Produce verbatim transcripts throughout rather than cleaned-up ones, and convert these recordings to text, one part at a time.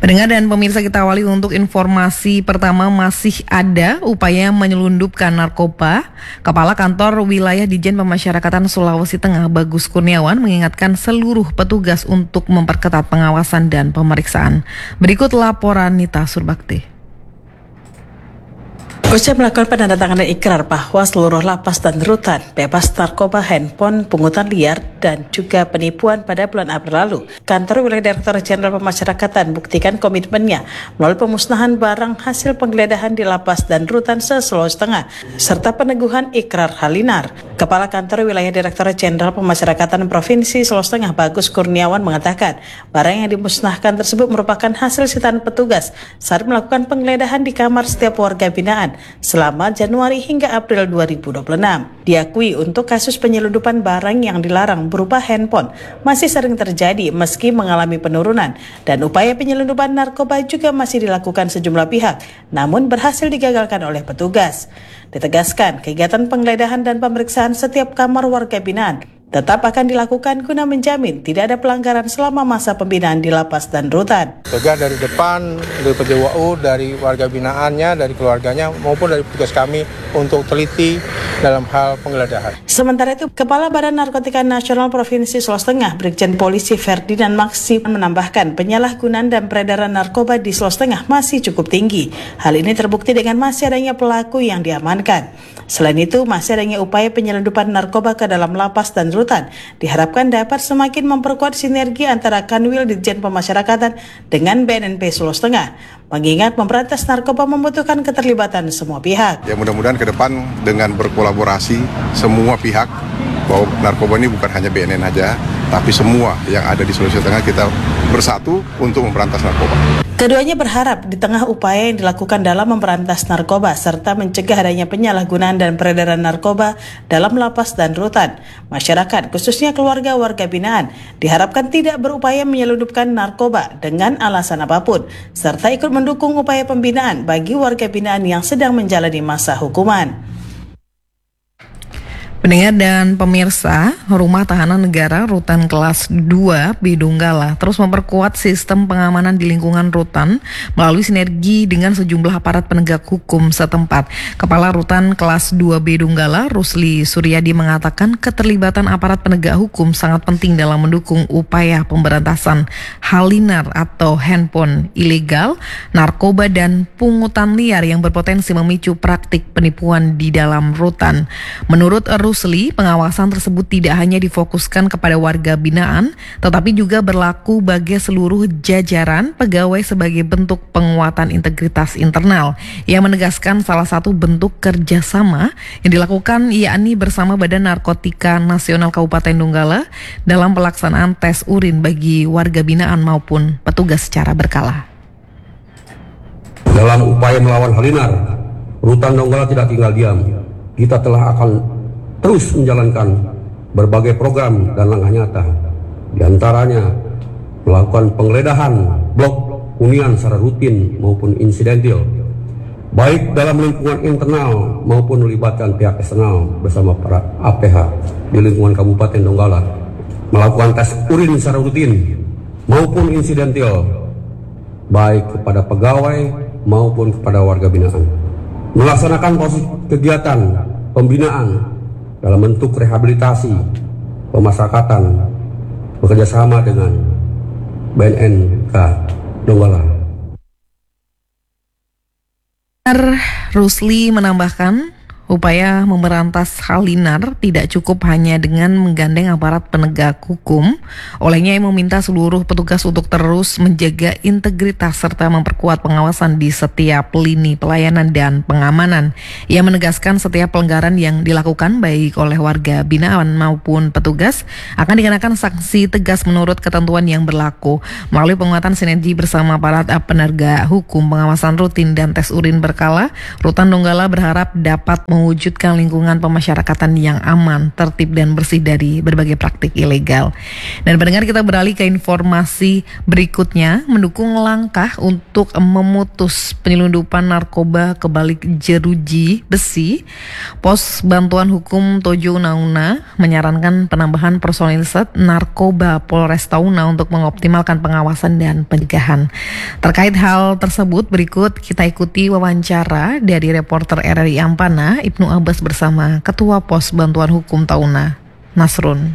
Pendengar dan pemirsa, kita awali untuk informasi pertama. Masih ada upaya menyelundupkan narkoba. Kepala Kantor Wilayah Dijen Pemasyarakatan Sulawesi Tengah Bagus Kurniawan mengingatkan seluruh petugas untuk memperketat pengawasan dan pemeriksaan. Berikut laporan Nita Surbakti. Usai melakukan penandatanganan ikrar bahwa seluruh lapas dan rutan bebas narkoba, handphone, pungutan liar, dan juga penipuan pada bulan April lalu, Kantor Wilayah Direktorat Jenderal Pemasyarakatan buktikan komitmennya melalui pemusnahan barang hasil penggeledahan di lapas dan rutan se-Sulawesi Tengah, serta peneguhan ikrar Halinar. Kepala Kantor Wilayah Direktorat Jenderal Pemasyarakatan Provinsi Sulawesi Tengah Bagus Kurniawan mengatakan, barang yang dimusnahkan tersebut merupakan hasil sitaan petugas saat melakukan penggeledahan di kamar setiap warga binaan selama Januari hingga April dua ribu dua puluh enam. Diakui untuk kasus penyelundupan barang yang dilarang berupa handphone masih sering terjadi meski mengalami penurunan, dan upaya penyelundupan narkoba juga masih dilakukan sejumlah pihak namun berhasil digagalkan oleh petugas. Ditegaskan, kegiatan penggeledahan dan pemeriksaan setiap kamar warga binaan tetap akan dilakukan guna menjamin tidak ada pelanggaran selama masa pembinaan di lapas dan rutan. Tegak dari depan, dari P J W U, dari warga binaannya, dari keluarganya, maupun dari petugas kami untuk teliti dalam hal penggeledahan. Sementara itu, Kepala Badan Narkotika Nasional Provinsi Sulawesi Tengah, Brigjen Polisi Ferdinand Maksi menambahkan penyalahgunaan dan peredaran narkoba di Sulawesi Tengah masih cukup tinggi. Hal ini terbukti dengan masih adanya pelaku yang diamankan. Selain itu, masih adanya upaya penyelundupan narkoba ke dalam lapas dan rutan diharapkan dapat semakin memperkuat sinergi antara Kanwil Ditjen Pemasyarakatan dengan B N N P Sulawesi Tengah, mengingat memberantas narkoba membutuhkan keterlibatan semua pihak. Ya, mudah-mudahan ke depan dengan berkolaborasi semua pihak, bahwa narkoba ini bukan hanya B N N saja, tapi semua yang ada di Sulawesi Tengah kita bersatu untuk memberantas narkoba. Keduanya berharap di tengah upaya yang dilakukan dalam memberantas narkoba serta mencegah adanya penyalahgunaan dan peredaran narkoba dalam lapas dan rutan, masyarakat khususnya keluarga warga binaan diharapkan tidak berupaya menyelundupkan narkoba dengan alasan apapun, serta ikut mendukung upaya pembinaan bagi warga binaan yang sedang menjalani masa hukuman. Pendengar dan pemirsa, Rumah Tahanan Negara Rutan Kelas dua Bidunggala terus memperkuat sistem pengamanan di lingkungan rutan melalui sinergi dengan sejumlah aparat penegak hukum setempat. Kepala Rutan Kelas dua Bidunggala, Rusli Suryadi, mengatakan keterlibatan aparat penegak hukum sangat penting dalam mendukung upaya pemberantasan halinar atau handphone ilegal, narkoba, dan pungutan liar yang berpotensi memicu praktik penipuan di dalam rutan. Menurut Rusli, pengawasan tersebut tidak hanya difokuskan kepada warga binaan, tetapi juga berlaku bagi seluruh jajaran pegawai sebagai bentuk penguatan integritas internal. Ia menegaskan salah satu bentuk kerjasama yang dilakukan yakni bersama Badan Narkotika Nasional Kabupaten Donggala dalam pelaksanaan tes urin bagi warga binaan maupun petugas secara berkala. Dalam upaya melawan halinar, Rutan Donggala tidak tinggal diam. Kita telah akan terus menjalankan berbagai program dan langkah nyata, di antaranya melakukan penggeledahan blok hunian secara rutin maupun insidentil, baik dalam lingkungan internal maupun melibatkan pihak eksternal bersama para A P H di lingkungan Kabupaten Donggala, melakukan tes urin secara rutin maupun insidentil, baik kepada pegawai maupun kepada warga binaan, melaksanakan proses kegiatan pembinaan dalam bentuk rehabilitasi pemasyarakatan bekerjasama dengan B N N K Donggala. Rusli menambahkan, upaya memberantas halinar tidak cukup hanya dengan menggandeng aparat penegak hukum. Olehnya ia meminta seluruh petugas untuk terus menjaga integritas serta memperkuat pengawasan di setiap lini pelayanan dan pengamanan. Ia menegaskan setiap pelanggaran yang dilakukan baik oleh warga binaan maupun petugas akan dikenakan sanksi tegas menurut ketentuan yang berlaku. Melalui penguatan sinergi bersama aparat penegak hukum, pengawasan rutin, dan tes urin berkala, Rutan Donggala berharap dapat mewujudkan lingkungan pemasyarakatan yang aman, tertib dan bersih dari berbagai praktik ilegal. Dan pendengar, kita beralih ke informasi berikutnya. Mendukung langkah untuk memutus penyelundupan narkoba ke balik jeruji besi, Pos Bantuan Hukum Tojo Una-Una menyarankan penambahan personil set narkoba Polresta Una untuk mengoptimalkan pengawasan dan pencegahan. Terkait hal tersebut, berikut kita ikuti wawancara dari reporter R R I Ampana, Ibnu Abbas bersama Ketua Pos Bantuan Hukum Tauna, Nasrun.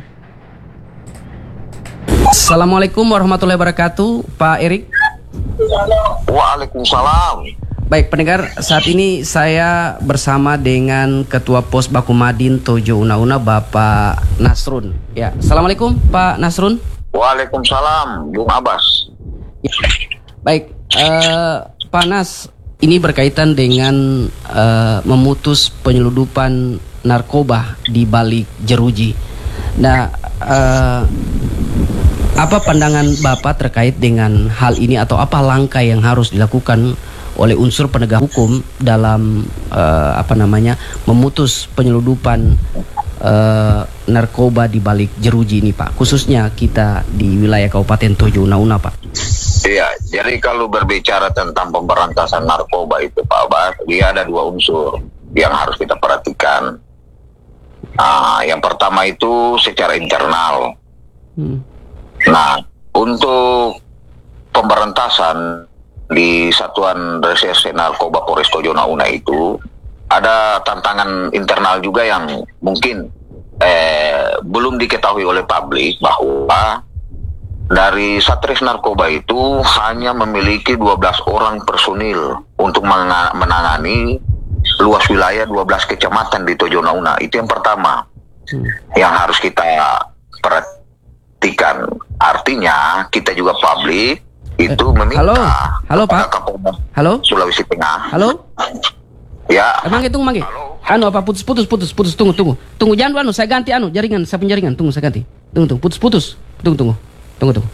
Assalamualaikum warahmatullahi wabarakatuh, Pak Erik. Waalaikumsalam. Baik pendengar, saat ini saya bersama dengan Ketua Pos Bakumadin Tojo Una-Una, Bapak Nasrun. Ya, Assalamualaikum Pak Nasrun. Waalaikumsalam, Bung Abbas. Ya. Baik, uh, Pak Nas, ini berkaitan dengan uh, memutus penyeludupan narkoba di balik jeruji. Nah, uh, apa pandangan Bapak terkait dengan hal ini, atau apa langkah yang harus dilakukan oleh unsur penegak hukum dalam uh, apa namanya memutus penyeludupan uh, narkoba di balik jeruji ini, Pak? Khususnya kita di wilayah Kabupaten Tojo Una-Una, Pak. Iya, jadi kalau berbicara tentang pemberantasan narkoba itu, Pak Abbas, dia ada dua unsur yang harus kita perhatikan. Nah, yang pertama itu secara internal. Hmm. Nah, untuk pemberantasan di Satuan Reserse Narkoba Polres Tojo Una-Una itu ada tantangan internal juga yang mungkin eh, belum diketahui oleh publik, bahwa dari Satres Narkoba itu hanya memiliki dua belas orang personil untuk menangani luas wilayah dua belas kecamatan di Tojo Una-Una. Itu yang pertama hmm. yang harus kita perhatikan. Artinya kita juga publik itu meminta. Halo, halo Pak. Halo. Sulawesi Tengah. Halo. Ya. Emang itu mangge. Anu apa putus putus putus putus tunggu tunggu tunggu jangan anu saya ganti anu jaringan saya pun jaringan tunggu saya ganti tunggu tunggu putus putus tunggu tunggu. Tunggu, tunggu.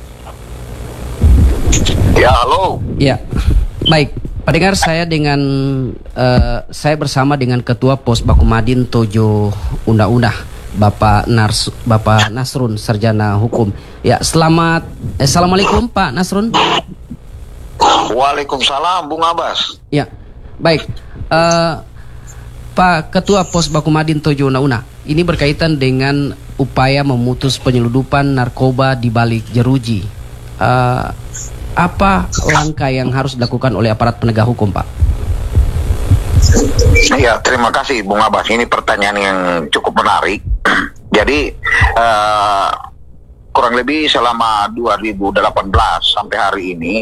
Ya, halo. Ya, baik. Pendengar, saya dengan uh, saya bersama dengan Ketua Pos Bakumadin Tojo Una-Una, Bapak Nars, Bapak Nasrun, Sarjana Hukum. Ya, selamat. Eh, Assalamualaikum, Pak Nasrun. Waalaikumsalam, Bung Abbas. Ya, baik. Uh, Pak Ketua Pos Bakumadin Tojo Una-Una, ini berkaitan dengan upaya memutus penyeludupan narkoba di balik jeruji. Uh, apa langkah yang harus dilakukan oleh aparat penegak hukum, Pak? Ya, terima kasih Bung Abbas. Ini pertanyaan yang cukup menarik. Jadi uh, kurang lebih selama dua ribu delapan belas sampai hari ini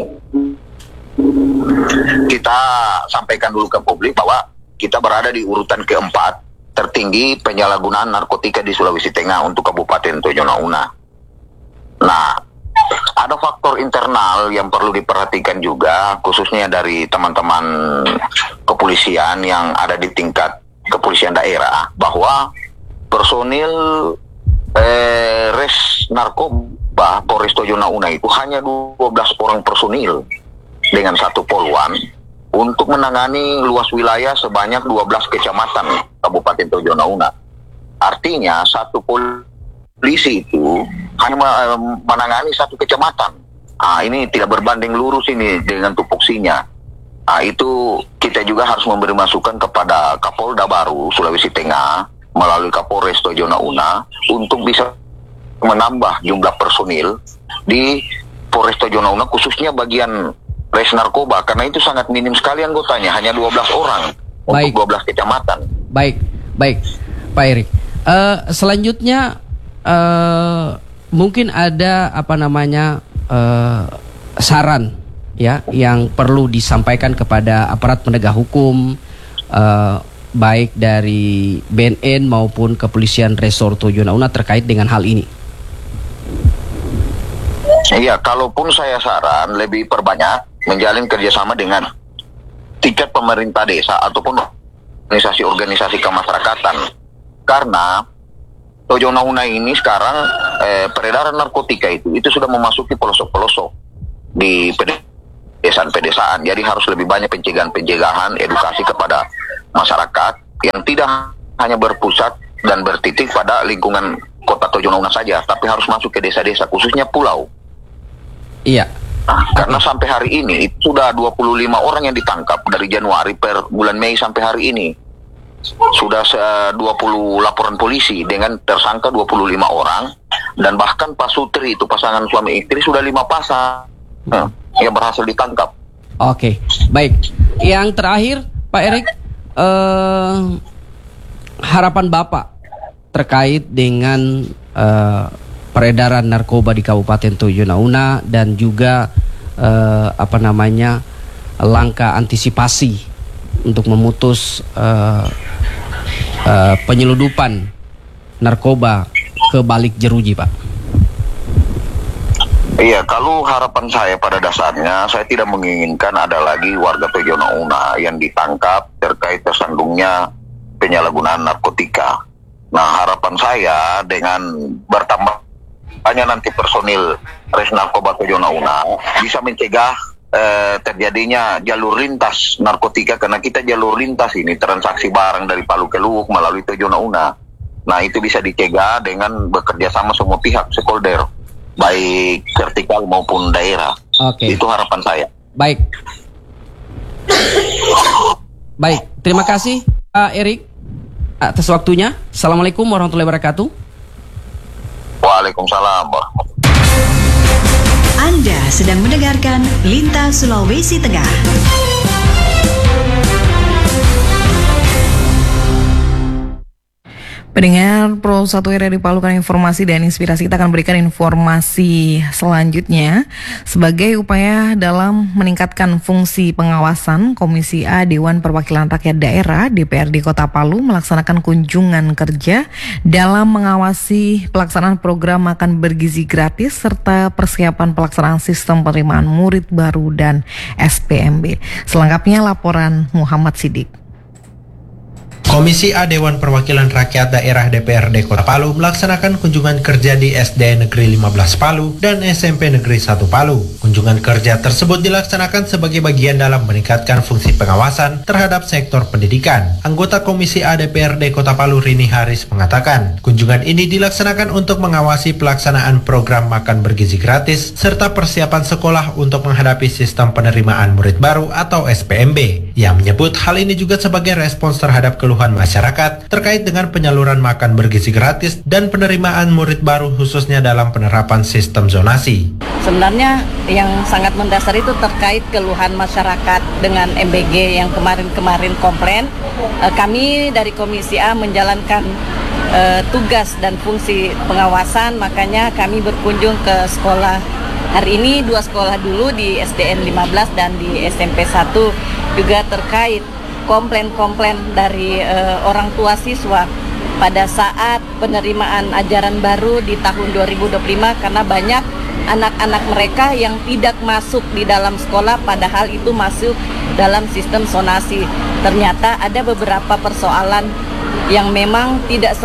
kita sampaikan dulu ke publik bahwa kita berada di urutan keempat tertinggi penyalahgunaan narkotika di Sulawesi Tengah untuk Kabupaten Tojo Una-Una. Nah, ada faktor internal yang perlu diperhatikan juga, khususnya dari teman-teman kepolisian yang ada di tingkat kepolisian daerah, bahwa personil eh, res narkoba Polres Tojo Una-Una itu hanya dua belas orang personil dengan satu poluan untuk menangani luas wilayah sebanyak dua belas kecamatan Kabupaten Tojo Una-Una. Artinya satu polisi itu hanya menangani satu kecamatan. Ah, ini tidak berbanding lurus ini dengan tupoksinya. Ah, itu kita juga harus memberi masukan kepada Kapolda baru Sulawesi Tengah melalui Kapolres Tojo Una-Una untuk bisa menambah jumlah personil di Polres Tojo Una-Una, khususnya bagian res narkoba, karena itu sangat minim sekali anggotanya, hanya dua belas orang baik. Untuk dua belas kecamatan. Baik, baik, Pak Erik. Uh, selanjutnya uh, mungkin ada apa namanya uh, saran ya yang perlu disampaikan kepada aparat penegak hukum, uh, baik dari B N N maupun Kepolisian Resor Tojo Una-Una terkait dengan hal ini. Iya, kalaupun saya saran lebih perbanyak menjalin kerjasama dengan tingkat pemerintah desa ataupun organisasi-organisasi kemasyarakatan, karena Tojo Una-Una ini sekarang eh, peredaran narkotika itu itu sudah memasuki pelosok-pelosok di pedesaan-pedesaan. Jadi harus lebih banyak pencegahan-pencegahan, edukasi kepada masyarakat yang tidak hanya berpusat dan bertitik pada lingkungan kota Tojo Una saja, tapi harus masuk ke desa-desa, khususnya pulau. Iya. Nah, karena sampai hari ini itu sudah dua puluh lima orang yang ditangkap dari Januari per bulan Mei sampai hari ini. Sudah uh, dua puluh laporan polisi dengan tersangka dua puluh lima orang, dan bahkan pasutri itu pasangan suami istri sudah lima pasang uh, yang berhasil ditangkap. Oke, baik. Yang terakhir, Pak Erik, uh, harapan Bapak terkait dengan uh, peredaran narkoba di Kabupaten Tojo Una dan juga uh, apa namanya langkah antisipasi untuk memutus uh, uh, penyeludupan narkoba ke Balik Jeruji, Pak. Iya, kalau harapan saya pada dasarnya, saya tidak menginginkan ada lagi warga Tojo Una yang ditangkap terkait tersandungnya penyalahgunaan narkotika. Nah, harapan saya dengan bertambah hanya nanti personil Res Narkoba Tojo Una bisa mencegah eh, terjadinya jalur lintas narkotika, karena kita jalur lintas ini transaksi barang dari Palu ke Luwuk melalui Tojo Una. Nah, itu bisa dicegah dengan bekerja sama semua pihak stakeholder, baik vertikal maupun daerah. Oke. Itu harapan saya. Baik. Baik, terima kasih Pak Erik atas waktunya. Assalamualaikum warahmatullahi wabarakatuh. Waalaikumsalam warahmatullahi. Anda sedang mendengarkan Lintas Sulawesi Tengah. Pendengar Pro satu R R I Palu, karena informasi dan inspirasi, kita akan berikan informasi selanjutnya. Sebagai upaya dalam meningkatkan fungsi pengawasan, Komisi A Dewan Perwakilan Rakyat Daerah D P R D Kota Palu melaksanakan kunjungan kerja dalam mengawasi pelaksanaan program makan bergizi gratis serta persiapan pelaksanaan sistem penerimaan murid baru dan S P M B. Selengkapnya laporan Muhammad Sidik. Komisi A Dewan Perwakilan Rakyat Daerah D P R D Kota Palu melaksanakan kunjungan kerja di S D Negeri lima belas Palu dan S M P Negeri satu Palu. Kunjungan kerja tersebut dilaksanakan sebagai bagian dalam meningkatkan fungsi pengawasan terhadap sektor pendidikan. Anggota Komisi A D P R D Kota Palu Rini Haris mengatakan, kunjungan ini dilaksanakan untuk mengawasi pelaksanaan program makan bergizi gratis serta persiapan sekolah untuk menghadapi sistem penerimaan murid baru atau S P M B. Ia menyebut hal ini juga sebagai respons terhadap keluhan masyarakat terkait dengan penyaluran makan bergizi gratis dan penerimaan murid baru khususnya dalam penerapan sistem zonasi. Sebenarnya yang sangat mendasar itu terkait keluhan masyarakat dengan M B G yang kemarin-kemarin komplain. E, kami dari Komisi A menjalankan e, tugas dan fungsi pengawasan, makanya kami berkunjung ke sekolah. Hari ini dua sekolah dulu, di S D N lima belas dan di S M P satu, juga terkait komplain-komplain dari uh, orang tua siswa pada saat penerimaan ajaran baru di tahun dua ribu dua puluh lima, karena banyak anak-anak mereka yang tidak masuk di dalam sekolah padahal itu masuk dalam sistem zonasi. Ternyata ada beberapa persoalan yang memang tidak